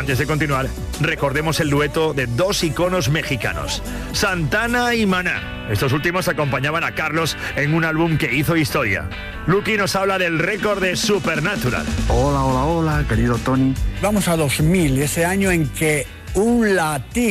antes de continuar, recordemos el dueto de dos iconos mexicanos, Santana y Maná. Estos últimos acompañaban a Carlos en un álbum que hizo historia. Luqui nos habla del récord de Supernatural. Hola, querido Tony. Vamos a 2000, ese año en que un latino